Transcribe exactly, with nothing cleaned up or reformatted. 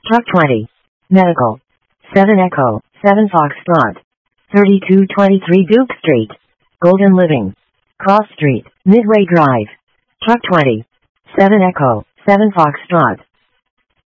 Truck twenty. Medical. seven Echo, seven Foxtrot. thirty-two twenty-three Duke Street. Golden Living. Cross Street, Midway Drive. Truck twenty. seven Echo, seven Foxtrot.